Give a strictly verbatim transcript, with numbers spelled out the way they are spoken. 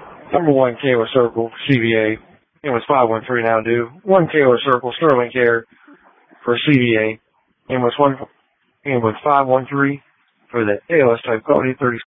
Number one, Kayla Circle, C V A. It was five one three now due. One Kayla Circle, Sterling Care for C V A. It was one, it was five one three for the A L S type code, eight thirty.